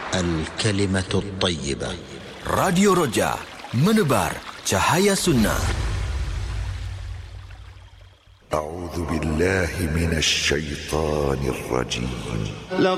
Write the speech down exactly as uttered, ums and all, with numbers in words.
الكلمة الطيبة. Radio Roja, menebar cahaya sunnah. أعوذ بالله من الشيطان الرجيم.